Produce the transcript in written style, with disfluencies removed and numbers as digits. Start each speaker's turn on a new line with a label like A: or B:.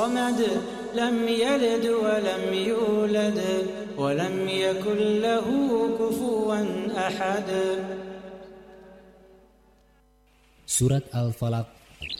A: الصمد لم يلد ولم يولد ولم يكن له كفوا أحد.
B: Surat Al-Falaq